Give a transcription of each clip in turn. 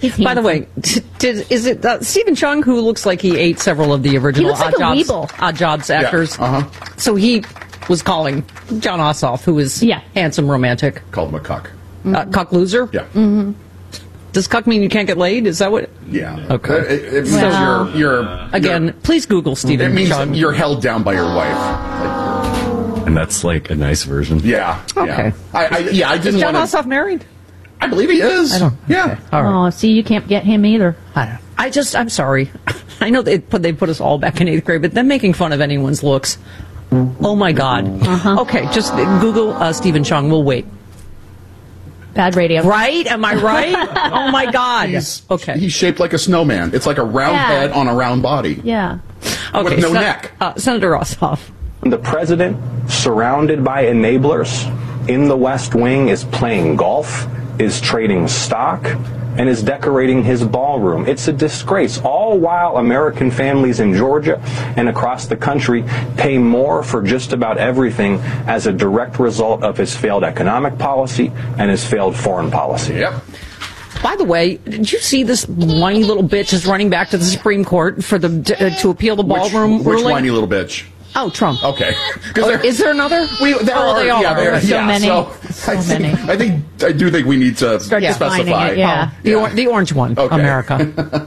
By the way, is it Stephen Chung who looks like he ate several of the original Odd Jobs actors? Yeah. So he was calling John Ossoff, who is handsome, romantic. Called him a cuck. Cuck loser? Yeah. Mm-hmm. Does cuck mean you can't get laid? Is that what? Yeah. Okay. It means you're please Google Stephen It means Chung. you're held down by your wife. And that's like a nice version. Yeah. Okay. I didn't Is John want Ossoff married? I believe he is. I don't. Yeah. Okay. All right. Oh, see, you can't get him either. I'm sorry. I know they put us all back in 8th grade, but them making fun of anyone's looks. Oh my God. Okay, just Google Stephen Chung. We'll wait. Bad radio. Right? Am I right? Oh my God. He's shaped like a snowman. It's like a round head on a round body. Yeah. Okay. With no neck. Senator Ossoff. The president, surrounded by enablers, in the West Wing, is playing golf, is trading stock, and is decorating his ballroom. It's a disgrace, all while American families in Georgia and across the country pay more for just about everything as a direct result of his failed economic policy and his failed foreign policy. Yep. By the way, did you see this whiny little bitch is running back to the Supreme Court for to appeal the ballroom Which ruling? whiny little bitch? Oh, Trump. Okay. Is there another? There are. They all yeah, are. there are. So many. I do think we need to specify. The orange one, Okay. America.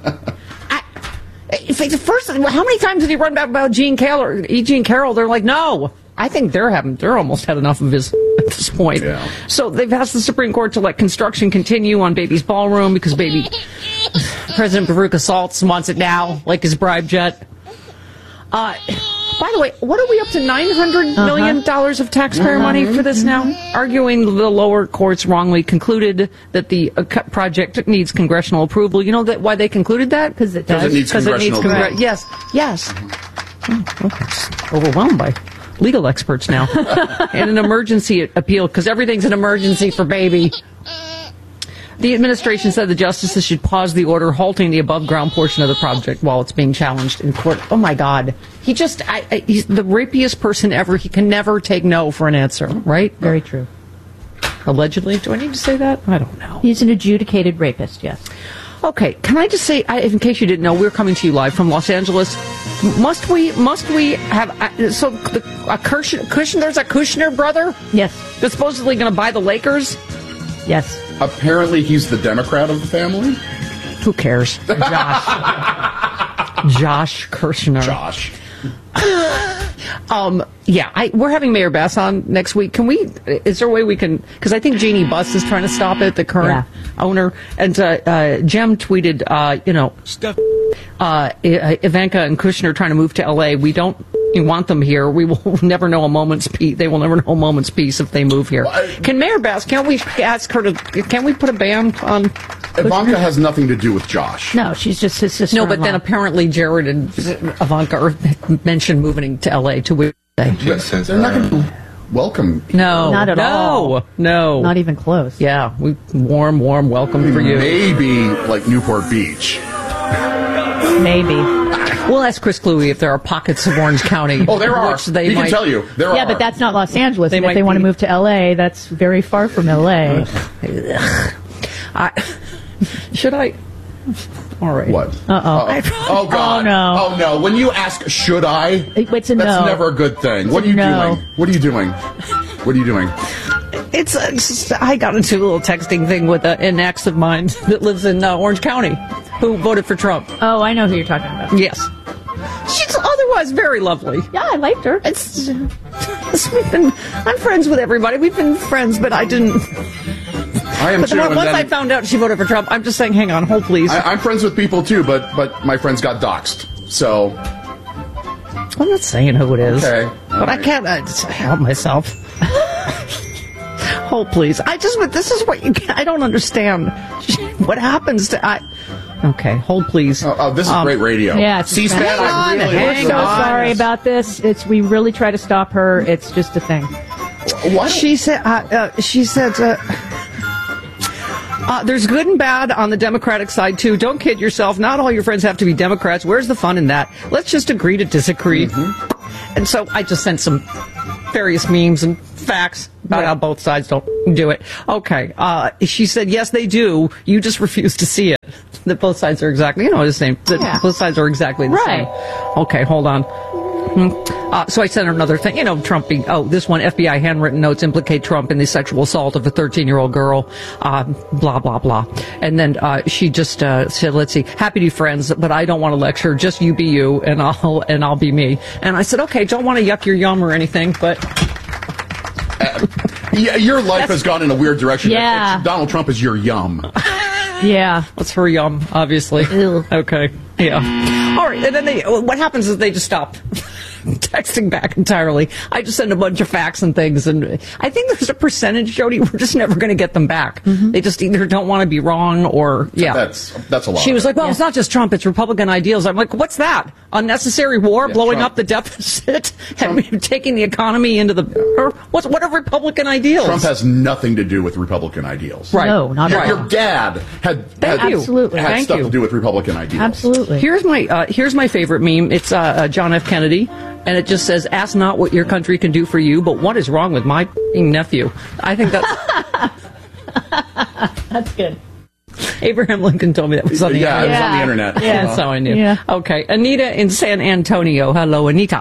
First, how many times did he run back about E. Jean Carroll? They're like, no. I think they're almost had enough of his at this point. Yeah. So they've asked the Supreme Court to let construction continue on Baby's ballroom because President Veruca Saltz wants it now, like his bribe jet. By the way, what are we up to? $900 million of taxpayer money for this now? Arguing the lower courts wrongly concluded that the project needs congressional approval. You know why they concluded that? Because it does. Because it needs congressional approval. Yes. Oh, overwhelmed by legal experts now. And an emergency appeal, because everything's an emergency for Baby. The administration said the justices should pause the order halting the above-ground portion of the project while it's being challenged in court. Oh, my God. He's the rapiest person ever. He can never take no for an answer, right? Very true. Allegedly. Do I need to say that? I don't know. He's an adjudicated rapist, yes. Okay, can I just say, in case you didn't know, we're coming to you live from Los Angeles. Must we have, there's a Kushner brother? Yes. That's supposedly going to buy the Lakers? Yes. Apparently he's the Democrat of the family? Who cares? Josh Kushner. Josh. We're having Mayor Bass on next week. Is there a way we can, because I think Jeannie Buss is trying to stop it, the current owner, and Jem tweeted, Ivanka and Kushner trying to move to L.A. We don't want them here. We will never know a moment's peace. They will never know a moment's peace if they move here. Can Mayor Bass, can't we ask her can we put a ban on Kushner? Not has nothing to do with Josh. No, she's just his sister. No, but then apparently Jared and Ivanka mentioned moving to L.A. to where they're not going to welcome people. No. Not at all. No. Not even close. Yeah. Warm welcome for you. Maybe like Newport Beach. Maybe. We'll ask Chris Cluey if there are pockets of Orange County. Oh, there are. Which they he might, can tell you. There are. Yeah, but that's not Los Angeles. If they want to move to L.A., that's very far from L.A. Should I? All right. What? Uh-oh. Oh, God. Oh, no. Oh, no. When you ask, should I? It's a no. That's never a good thing. What are you doing? What are you doing? What are you doing? I got into a little texting thing with an ex of mine that lives in Orange County who voted for Trump. Oh, I know who you're talking about. Yes. She's otherwise very lovely. Yeah, I liked her. I'm friends with everybody. We've been friends, but I didn't. I am but too. Once I found out she voted for Trump, I'm just saying, hang on, hold please. I'm friends with people too, but my friends got doxxed. So I'm not saying who it is. Okay. But I can't help myself. Hold please. This is what I don't understand. What happens to Okay, hold please. This is great radio. Yeah, C-SPAN. We're so sorry about this. We really try to stop her. It's just a thing. What? She said. There's good and bad on the Democratic side, too. Don't kid yourself. Not all your friends have to be Democrats. Where's the fun in that? Let's just agree to disagree. Mm-hmm. And so I just sent some various memes and facts about how both sides don't do it. Okay. She said, yes, they do. You just refuse to see it. that both sides are exactly, the same. That both sides are exactly the same. Okay, hold on. So I sent her another thing, Trump being, this one, FBI handwritten notes implicate Trump in the sexual assault of a 13-year-old girl, blah, blah, blah. And then she just said, let's see, happy to be friends, but I don't want to lecture, just you be you, and I'll be me. And I said, okay, don't want to yuck your yum or anything, but... your life has gone in a weird direction. Yeah. Donald Trump is your yum. Yeah. That's her yum, obviously. Ew. Okay. Yeah. All right. And then what happens is they just stop texting back entirely. I just send a bunch of facts and things, and I think there's a percentage, Jody, we're just never going to get them back. They just either don't want to be wrong or, That's a lot. She was like, well, it's not just Trump, it's Republican ideals. I'm like, what's that? Unnecessary war, blowing up the deficit, taking the economy into what are Republican ideals? Trump has nothing to do with Republican ideals. Right. No, not at all. Your dad had Absolutely. had Thank stuff you. to do with Republican ideals. Absolutely. Here's my favorite meme. It's John F. Kennedy, and it just says, "Ask not what your country can do for you, but what is wrong with my nephew." I think that's That's good. Abraham Lincoln told me that was on the Yeah, it internet. was on the internet. Yeah. That's how I knew. Yeah. Okay, Anita in San Antonio. Hello, Anita.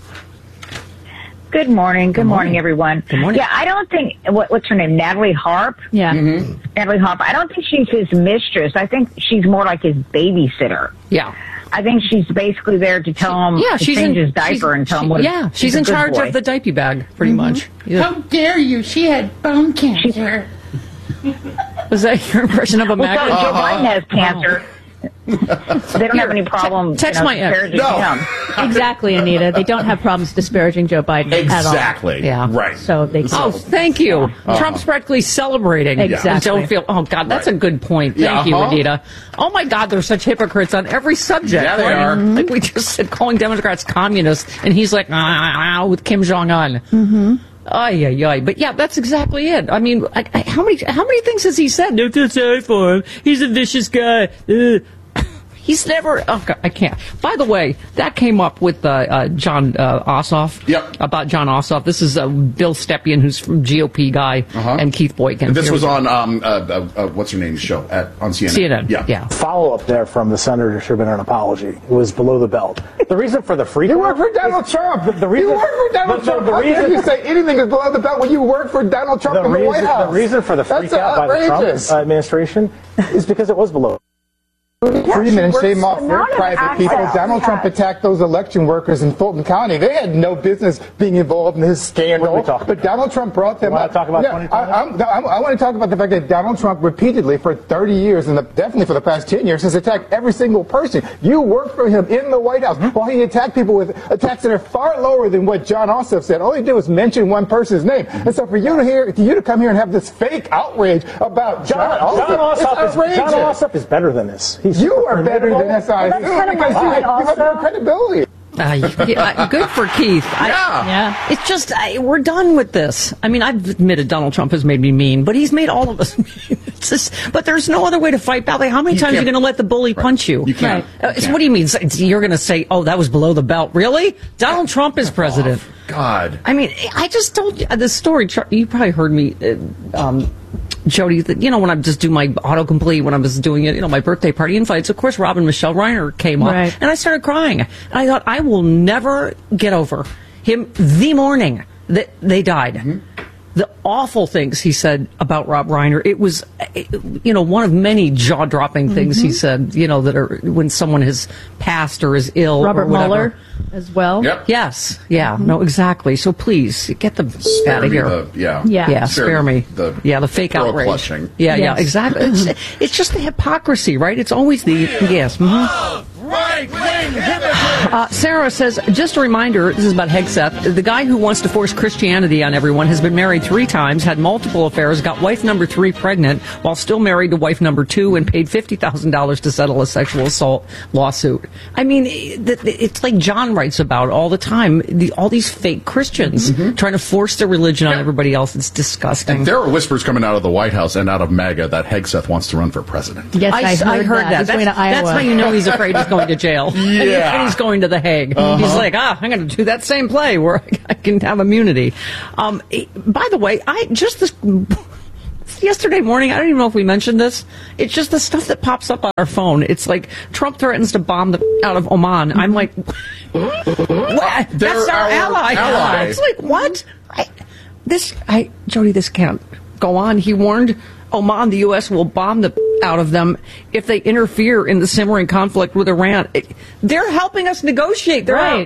Good morning. Good morning, everyone. Good morning. Yeah, I don't think, what's her name? Natalie Harp? Yeah. Natalie Harp. I don't think she's his mistress. I think she's more like his babysitter. Yeah. I think she's basically there to tell him to change his diiper and tell him what. Yeah, she's he's a in good charge boy. of the diaper bag, pretty much. Yeah. How dare you? She had bone cancer. Was that your impression of a Well, magnet? Joe Biden has cancer. They don't have any problem. text my ex. disparaging him. Exactly, Anita. They don't have problems disparaging Joe Biden at all. Exactly. Yeah. Right. So they Oh, thank you. Trump's practically celebrating. Exactly. Don't feel. Oh God, that's a good point. Yeah, Thank you, uh-huh. Anita. Oh my God, they're such hypocrites on every subject. Yeah, they right? are. Like we just said, calling Democrats communists, and he's like with Kim Jong Un. Mm-hmm. Ay, ay, ay. But yeah, that's exactly it. I mean, how many things has he said? No, feel sorry for him. He's a vicious guy. He's never. Oh God, I can't. By the way, that came up with John Ossoff. Yep. About John Ossoff. This is Bill Stepien, who's from GOP guy, and Keith Boykin. And this was on what's her name's show on CNN. CNN. Yeah. Follow up there from the senator should have been an apology. It was below the belt. The reason for the freak. You work for Donald Trump. The reason, you work for Donald Trump. How dare you say anything is below the belt when you work for Donald Trump in the White House? The reason for the freak That's out by the Trump outrageous. administration is because it was below. Freeman and Shane Moss, they're Not an private people. access. Donald Trump attacked those election workers in Fulton County. They had no business being involved in his scandal. What are we talking But Donald Trump brought them wanna up. talk about Yeah, 2020? I want to talk about the fact that Donald Trump repeatedly for 30 years, and definitely for the past 10 years, has attacked every single person. You worked for him in the White House while he attacked people with attacks that are far lower than what John Ossoff said. All he did was mention one person's name. And so for you to come here and have this fake outrage about John Ossoff, it's outrageous. John Ossoff is better than this. You are better than SIU that's kind of because my you point have no also. credibility. Good for Keith. Yeah. It's just we're done with this. I mean, I've admitted Donald Trump has made me mean, but he's made all of us mean. It's just, but there's no other way to fight back. Like, how many times are you going to let the bully punch you? You can't. So what do you mean? You're going to say, "Oh, that was below the belt"? Really? Donald Trump is president. God. I mean, I just told you the story. You probably heard me, Jody, that, when I just do my autocomplete, when I was doing it, my birthday party invites, of course, Rob and Michelle Reiner came up, Right. and I started crying. And I thought, I will never get over him the morning that they died. The awful things he said about Rob Reiner. It was, one of many jaw-dropping things he said, that are when someone has passed or is ill Robert or whatever. Mueller as well. Yep. Yes. Yeah. No, exactly. So please, get them Spare out of me here. Yeah. Yeah, Spare spare me. the The fake pearl outrage. clutching. Yeah, Yes. exactly. It's just the hypocrisy, right? It's always the yes. Sarah says, just a reminder, this is about Hegseth, the guy who wants to force Christianity on everyone has been married 3 times, had multiple affairs, got wife number 3 pregnant, while still married to wife number 2, and paid $50,000 to settle a sexual assault lawsuit. I mean, it's like John writes about all the time, all these fake Christians trying to force their religion on everybody else. It's disgusting. And there are whispers coming out of the White House and out of MAGA that Hegseth wants to run for president. Yes, I heard that. He's going to Iowa. That's how you know he's afraid he's going to jail. Yeah. And he's going to The Hague. He's like, I'm going to do that same play where I can have immunity. By the way, yesterday morning, I don't even know if we mentioned this. It's just the stuff that pops up on our phone. It's like Trump threatens to bomb the out of Oman. I'm like, what? That's our ally. It's like, what? Jody, this can't go on. He warned Oman the U.S. will bomb the out of them if they interfere in the simmering conflict with Iran. They're helping us negotiate. They're right.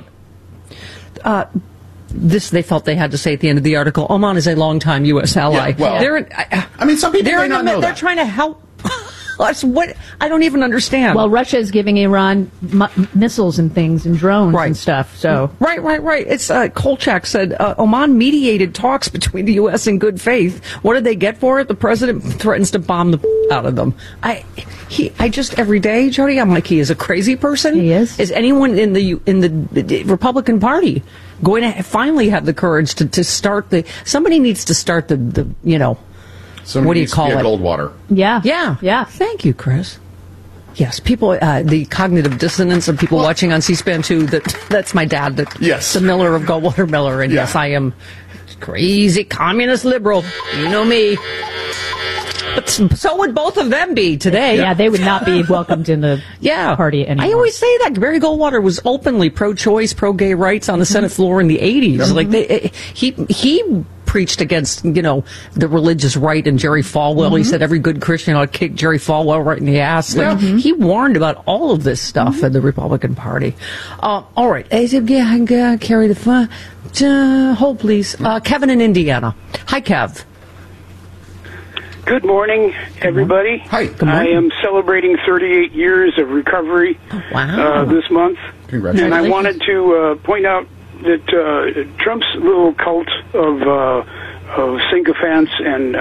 This they felt they had to say at the end of the article. Oman is a longtime U.S. ally. Yeah, well, some people may not know they're that. trying to help us. What? I don't even understand. Well, Russia is giving Iran missiles and things and drones Right. and stuff. So Right. It's Kolchak said Oman mediated talks between the U.S. in good faith. What did they get for it? The president threatens to bomb the out of them. I just every day, Jody, I'm like, he is a crazy person. He is. Is anyone in the Republican Party going to finally have the courage to start somebody needs to start the Somebody what do you needs to call be a it? Goldwater. Yeah. Thank you, Chris. Yes, people, the cognitive dissonance of people watching on C-SPAN 2, that's my dad, Yes. the Miller of Goldwater Miller, and Yeah. yes, I am crazy communist liberal. You know me. But so would both of them be today. yeah, they would not be welcomed in the party anymore. I always say that. Barry Goldwater was openly pro-choice, pro-gay rights on the Senate floor in the 80s. Like he preached against, the religious right and Jerry Falwell. He said every good Christian ought to kick Jerry Falwell right in the ass. Like, he warned about all of this stuff in the Republican Party. All right. I said, carry the fun. Hold, please. Kevin in Indiana. Hi, Kev. Good morning, everybody. Hi. Good morning. I am celebrating 38 years of recovery this month. Congratulations. And I wanted to point out that Trump's little cult of sycophants and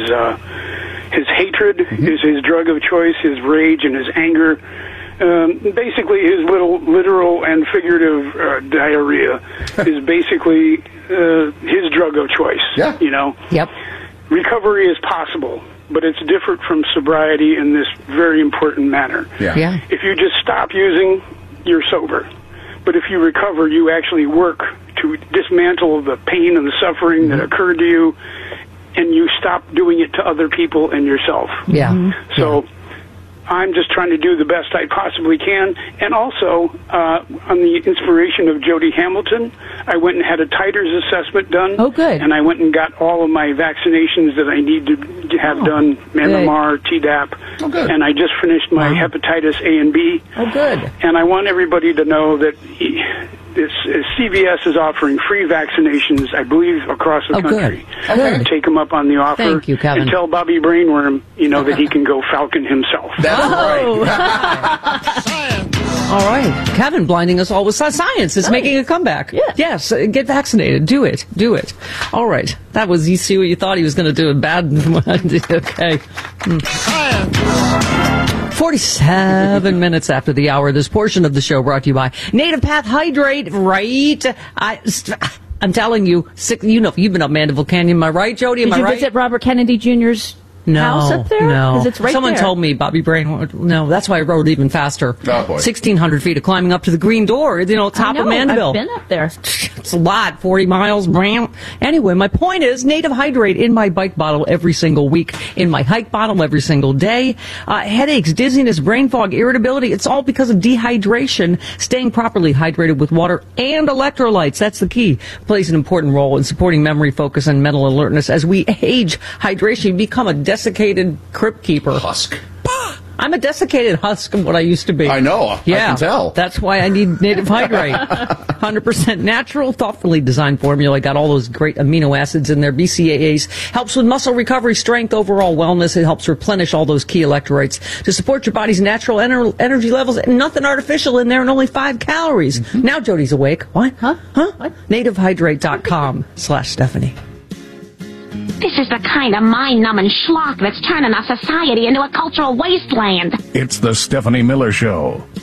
his hatred is his drug of choice, his rage and his anger. Basically, his little literal and figurative diarrhea is basically his drug of choice. Yeah. Yep. Recovery is possible, but it's different from sobriety in this very important manner. Yeah. If you just stop using, you're sober. But if you recover, you actually work to dismantle the pain and the suffering that occurred to you, and you stop doing it to other people and yourself. Yeah. So I'm just trying to do the best I possibly can. And also, on the inspiration of Jody Hamilton, I went and had a titers assessment done. Oh, good. And I went and got all of my vaccinations that I need to have done, MMR, Tdap. Oh, good. And I just finished my hepatitis A and B. Oh, good. And I want everybody to know that CVS is offering free vaccinations, I believe, across the country. Good. Take him up on the offer. Thank you, Kevin. And tell Bobby Brainworm, that he can go Falcon himself. That's right. All right. Kevin blinding us all with science is making a comeback. Yeah. Yes. Get vaccinated. Do it. All right. That was, you see what you thought he was going to do. Bad. Okay. 47 minutes after the hour. This portion of the show brought to you by Native Path Hydrate. Right. I'm telling you, you've been up Mandeville Canyon. Am I right, Jody? Am Did I you right? visit Robert Kennedy Jr.'s house up there? No. 'Cause it's right Someone there. told me, Bobby Brain. No, that's why I rode even faster. Oh, boy. 1,600 feet of climbing up to the green door, top I of know, Mandeville. I've been up there. It's a lot, 40 miles. Anyway, my point is Native Hydrate in my bike bottle every single week, in my hike bottle every single day. Headaches, dizziness, brain fog, irritability, it's all because of dehydration. Staying properly hydrated with water and electrolytes, that's the key. Plays an important role in supporting memory, focus, and mental alertness. As we age, hydration become a desiccated crypt keeper. Husk. I'm a desiccated husk of what I used to be. I know. I Yeah, can tell. That's why I need Native Hydrate. 100% natural, thoughtfully designed formula. Got all those great amino acids in there. BCAAs. Helps with muscle recovery, strength, overall wellness. It helps replenish all those key electrolytes to support your body's natural energy levels. Nothing artificial in there and only 5 calories. Now Jody's awake. What? Huh? What? NativeHydrate.com/Stephanie. This is the kind of mind-numbing schlock that's turning our society into a cultural wasteland. It's the Stephanie Miller Show.